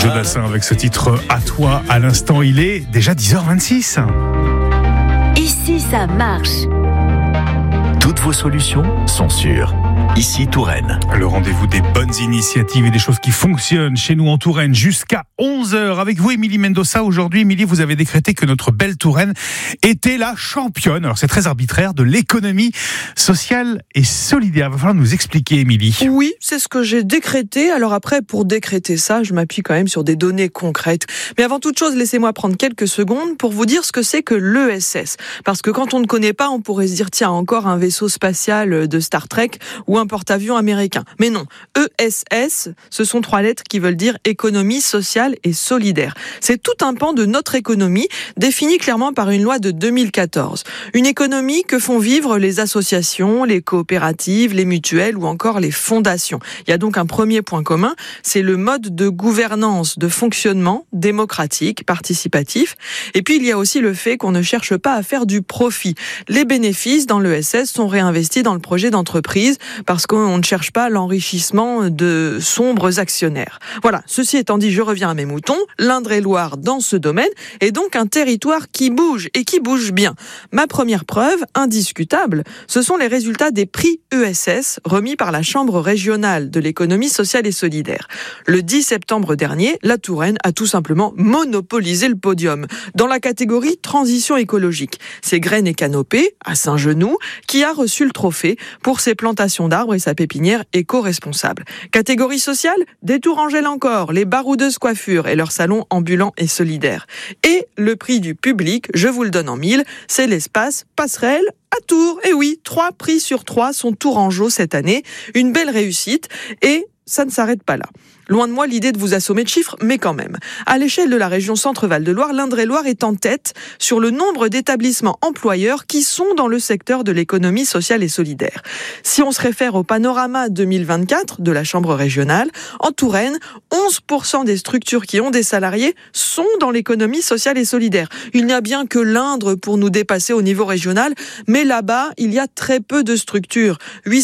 Jodassin avec ce titre À toi à l'instant, il est déjà 10h26. Ici ça marche. Toutes vos solutions sont sûres. Ici Touraine. Le rendez-vous des bonnes initiatives et des choses qui fonctionnent chez nous en Touraine jusqu'à 11h. Avec vous, Émilie Mendoza. Aujourd'hui, Émilie, vous avez décrété que notre belle Touraine était la championne, alors c'est très arbitraire, de l'économie sociale et solidaire. Il va falloir nous expliquer, Émilie. Oui, c'est ce que j'ai décrété. Alors après, pour décréter ça, je m'appuie quand même sur des données concrètes. Mais avant toute chose, laissez-moi prendre quelques secondes pour vous dire ce que c'est que l'ESS. Parce que quand on ne connaît pas, on pourrait se dire, tiens, encore un vaisseau spatial de Star Trek ou un porte-avions américain. Mais non, ESS, ce sont 3 lettres qui veulent dire économie sociale et solidaire. C'est tout un pan de notre économie, défini clairement par une loi de 2014. Une économie que font vivre les associations, les coopératives, les mutuelles ou encore les fondations. Il y a donc un premier point commun, c'est le mode de gouvernance, de fonctionnement démocratique, participatif. Et puis il y a aussi le fait qu'on ne cherche pas à faire du profit. Les bénéfices dans l'ESS sont réinvestis dans le projet d'entreprise parce qu'on ne cherche pas l'enrichissement de sombres actionnaires. Voilà, ceci étant dit, je reviens à mes moutons. L'Indre-et-Loire, dans ce domaine, est donc un territoire qui bouge, et qui bouge bien. Ma première preuve, indiscutable, ce sont les résultats des prix ESS remis par la Chambre régionale de l'économie sociale et solidaire. Le 10 septembre dernier, la Touraine a tout simplement monopolisé le podium dans la catégorie transition écologique. C'est Graines et Canopée, à Saint-Genoux, qui a reçu le trophée pour ses plantations d'arbres et sa pépinière éco-responsable. Catégorie sociale, des Tourangelles encore, les baroudeuses coiffures et leurs salons ambulants et solidaires. Et le prix du public, je vous le donne en 1000, c'est l'espace Passerelle à Tours. Et oui, 3 prix sur 3 sont tourangeaux cette année. Une belle réussite et ça ne s'arrête pas là. Loin de moi l'idée de vous assommer de chiffres, mais quand même. À l'échelle de la région Centre-Val de Loire, l'Indre-et-Loire est en tête sur le nombre d'établissements employeurs qui sont dans le secteur de l'économie sociale et solidaire. Si on se réfère au panorama 2024 de la Chambre régionale, en Touraine, 11% des structures qui ont des salariés sont dans l'économie sociale et solidaire. Il n'y a bien que l'Indre pour nous dépasser au niveau régional, mais là-bas, il y a très peu de structures.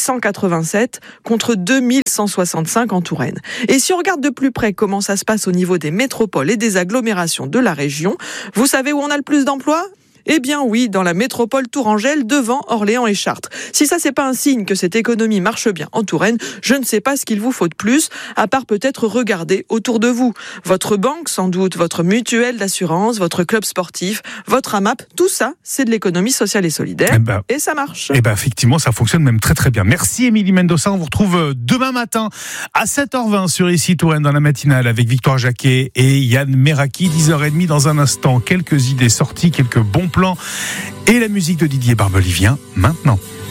887 contre 2165 en Touraine. Et si on regarde de plus près comment ça se passe au niveau des métropoles et des agglomérations de la région, vous savez où on a le plus d'emplois ? Eh bien oui, dans la métropole tourangelle, devant Orléans et Chartres. Si ça, c'est pas un signe que cette économie marche bien en Touraine, je ne sais pas ce qu'il vous faut de plus, à part peut-être regarder autour de vous. Votre banque, sans doute, votre mutuelle d'assurance, votre club sportif, votre AMAP, tout ça, c'est de l'économie sociale et solidaire. Et ça marche. Eh ben, effectivement, ça fonctionne même très très bien. Merci Émilie Mendoza. On vous retrouve demain matin à 7h20 sur Ici Touraine dans la matinale avec Victoire Jacquet et Yann Meraki. 10h30 dans un instant. Quelques idées sorties, quelques bons plans et la musique de Didier Barbelivien maintenant.